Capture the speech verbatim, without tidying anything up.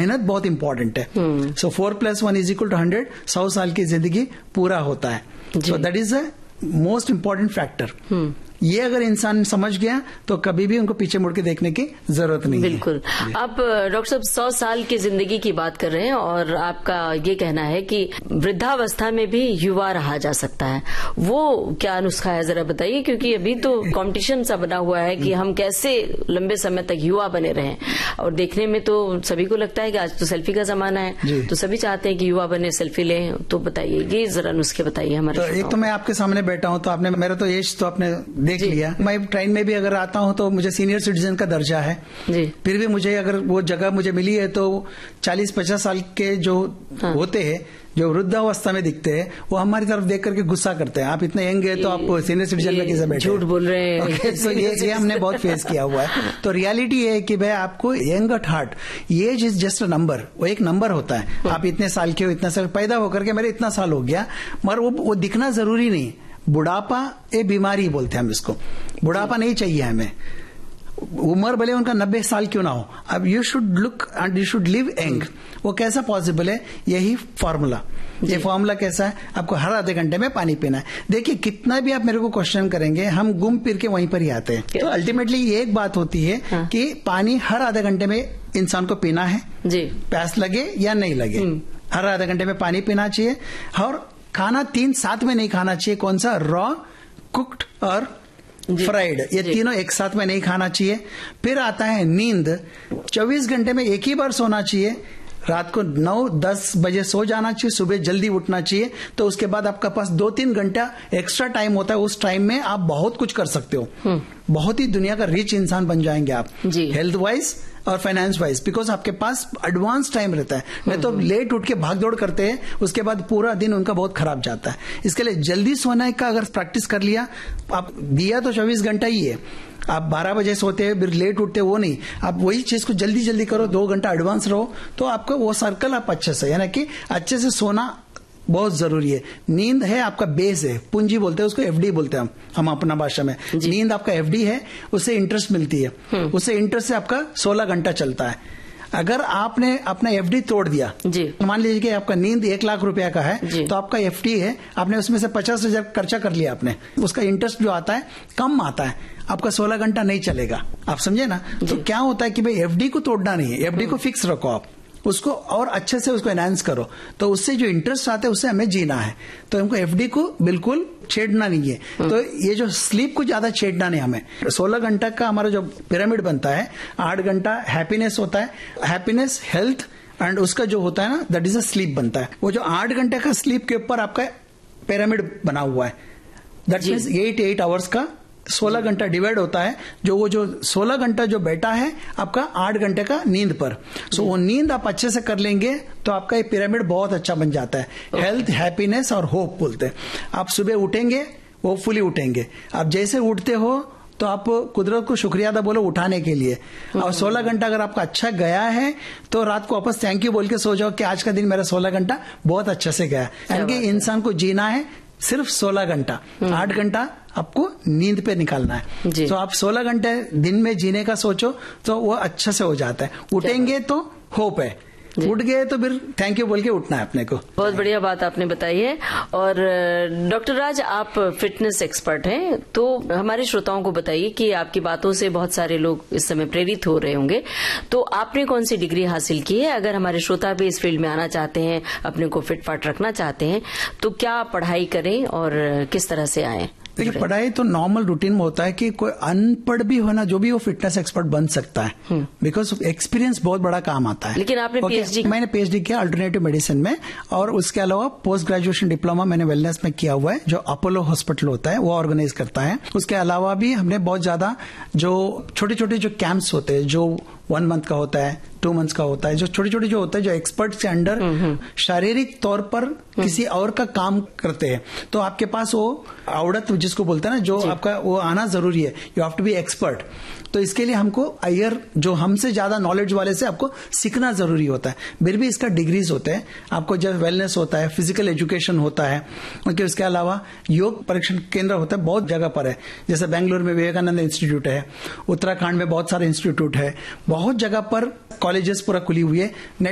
मेहनत बहुत इंपॉर्टेंट है। So four plus one is equal two hundred, सौ साल की जिंदगी पूरा होता है। So that is the most important factor. ये अगर इंसान समझ गया तो कभी भी उनको पीछे मुड़ के देखने की जरूरत नहीं बिल्कुल। है। आप डॉक्टर साहब सौ साल की जिंदगी की बात कर रहे हैं और आपका ये कहना है कि वृद्धावस्था में भी युवा रहा जा सकता है। वो क्या नुस्खा है, जरा बताइए, क्योंकि अभी तो कंपटीशन सा बना हुआ है कि हम कैसे लंबे समय तक युवा बने रहें। और देखने में तो सभी को लगता है कि आज तो सेल्फी का जमाना है, तो सभी चाहते हैं कि युवा बने, सेल्फी लें। तो बताइए, ये जरा नुस्खे बताइए हमारे। तो एक तो मैं आपके सामने बैठा हूं, तो आपने मेरा तो एज तो आपने देख लिया। मैं ट्रेन में भी अगर आता हूं तो मुझे सीनियर सिटीजन का दर्जा है जी। फिर भी मुझे अगर वो जगह मुझे मिली है तो चालीस पचास साल के जो हाँ। होते हैं, जो वृद्धावस्था में दिखते हैं, वो हमारी तरफ देख करके गुस्सा करते हैं। आप इतने यंग है तो आप सीनियर सिटीजन में कैसे बैठे, झूठ बोल रहे हैं। okay, तो ये ये हमने बहुत फेस किया हुआ है। तो रियलिटी है कि भाई आपको young at heart, as is just a number, वो एक नंबर होता है। आप इतने साल के हो, इतना साल पैदा होकर के मेरे इतना साल हो गया, मगर वो, वो दिखना जरूरी नहीं। बुढ़ापा ए बीमारी बोलते हैं हम इसको, बुढ़ापा नहीं चाहिए हमें। उम्र भले उनका नब्बे साल क्यों ना हो, अब you should look and you should live young. वो कैसा पॉसिबल है? यही फॉर्मूला। ये फॉर्मूला कैसा है? आपको हर आधे घंटे में पानी पीना है। देखिए, कितना भी आप मेरे को क्वेश्चन करेंगे, हम घूम फिर के वहीं पर ही आते हैं। तो अल्टीमेटली ये एक बात होती है हाँ। कि पानी हर आधे घंटे में इंसान को पीना है जी। प्यास लगे या नहीं लगे, हर आधे घंटे में पानी पीना चाहिए। और खाना तीन साथ में नहीं खाना चाहिए। कौन सा? रॉ, कुक्ड और फ्राइड, ये तीनों एक साथ में नहीं खाना चाहिए। फिर आता है नींद। चौबीस घंटे में एक ही बार सोना चाहिए। रात को नौ दस बजे सो जाना चाहिए, सुबह जल्दी उठना चाहिए। तो उसके बाद आपका पास दो तीन घंटा एक्स्ट्रा टाइम होता है। उस टाइम में आप बहुत कुछ कर सकते हो, बहुत ही दुनिया का रिच इंसान बन जाएंगे आप, हेल्थ वाइज और फाइनेंस वाइज, बिकॉज आपके पास एडवांस टाइम रहता है। नहीं तो लेट उठ के भाग दौड़ करते हैं, उसके बाद पूरा दिन उनका बहुत खराब जाता है। इसके लिए जल्दी सोने का अगर प्रैक्टिस कर लिया, आप दिया तो चौबीस घंटा ही है। आप बारह बजे सोते हैं फिर लेट उठते, वो नहीं। आप वही चीज को जल्दी जल्दी करो, दो घंटा एडवांस रहो, तो आपका वो सर्कल आप अच्छे से, यानी कि अच्छे से सोना बहुत जरूरी है। नींद है आपका बेस है, पूंजी बोलते हैं उसको, एफडी बोलते हैं हम हम अपना भाषा में। नींद आपका एफडी है, उससे इंटरेस्ट मिलती है, उससे इंटरेस्ट से आपका सोलह घंटा चलता है। अगर आपने अपना एफडी तोड़ दिया, मान लीजिए कि आपका नींद एक लाख रुपया का है, तो आपका एफडी है, आपने उसमें से पचास हजार खर्चा कर लिया, आपने उसका इंटरेस्ट जो आता है कम आता है, आपका सोलह घंटा नहीं चलेगा। आप समझे ना? तो क्या होता है कि भाई एफडी को तोड़ना नहीं है, एफडी को फिक्स रखो, आप उसको और अच्छे से उसको एनहांस करो, तो उससे जो इंटरेस्ट आता है उससे हमें जीना है। तो हमको एफडी को बिल्कुल छेड़ना नहीं है। तो ये जो स्लीप को ज्यादा छेड़ना नहीं हमें। सोलह घंटा का हमारा जो पिरामिड बनता है, आठ घंटा हैप्पीनेस होता है, हैप्पीनेस, हेल्थ एंड उसका जो होता है ना, दैट इज अ स्लीप बनता है। वो जो आठ घंटे का स्लीप के ऊपर आपका पिरामिड बना हुआ है, that means eight eight hours का सोलह घंटा डिवाइड होता है। जो वो जो सोलह घंटा जो बैठा है आपका आठ घंटे का नींद पर, सो वो नींद आप अच्छे से कर लेंगे तो आपका ये पिरामिड बहुत अच्छा बन जाता है। हेल्थ, हैप्पीनेस और होप बोलते हैं। आप सुबह उठेंगे, होपफुली उठेंगे। आप जैसे उठते हो तो आप कुदरत को शुक्रिया अदा बोलो उठाने के लिए। और सोलह घंटा अगर आपका अच्छा गया है तो रात को वापस थैंक यू बोल के सो जाओ कि आज का दिन मेरा सोलह घंटा बहुत अच्छे से गया। यानी कि इंसान को जीना है सिर्फ सोलह घंटा, आठ घंटा आपको नींद पे निकालना है। तो आप सोलह घंटे दिन में जीने का सोचो तो वो अच्छे से हो जाता है। उठेंगे तो होप है, उठ गए तो फिर थैंक यू बोल के उठना है अपने को। बहुत बढ़िया बात आपने बताई है। और डॉक्टर राज, आप फिटनेस एक्सपर्ट हैं, तो हमारे श्रोताओं को बताइए कि आपकी बातों से बहुत सारे लोग इस समय प्रेरित हो रहे होंगे, तो आपने कौन सी डिग्री हासिल की है? अगर हमारे श्रोता भी इस फील्ड में आना चाहते हैं, अपने को फिट फाट रखना चाहते हैं, तो क्या पढ़ाई करें और किस तरह से आए? देखिए, पढ़ाई तो नॉर्मल रूटीन में होता है कि कोई अनपढ़ भी होना, जो भी वो फिटनेस एक्सपर्ट बन सकता है, बिकॉज एक्सपीरियंस बहुत बड़ा काम आता है। लेकिन आपने पीएचडी? मैंने पीएचडी किया अल्टरनेटिव मेडिसिन में, और उसके अलावा पोस्ट ग्रेजुएशन डिप्लोमा मैंने वेलनेस में किया हुआ है, जो अपोलो हॉस्पिटल होता है वो ऑर्गेनाइज करता है। उसके अलावा भी हमने बहुत ज्यादा जो छोटे छोटे जो कैंप्स होते हैं, जो वन मंथ का होता है, टू मंथ्स का होता है, जो छोटे छोटे जो होता है, जो एक्सपर्ट्स के अंडर शारीरिक तौर पर किसी और का काम करते हैं, तो आपके पास वो आवड़त जिसको बोलते हैं ना, जो आपका वो आना जरूरी है। You have to be expert. तो इसके लिए हमको हायर, जो हमसे ज्यादा नॉलेज वाले से आपको सीखना जरूरी होता है। फिर भी इसका डिग्रीज होते हैं। आपको जब वेलनेस होता है, फिजिकल एजुकेशन होता है, उनके उसके अलावा योग परीक्षण केंद्र होता है, बहुत जगह पर है। जैसे बेंगलुरु में विवेकानंद इंस्टीट्यूट है, उत्तराखंड में बहुत सारे इंस्टीट्यूट है, बहुत जगह पर कॉलेजेस पूरा खुली हुई है।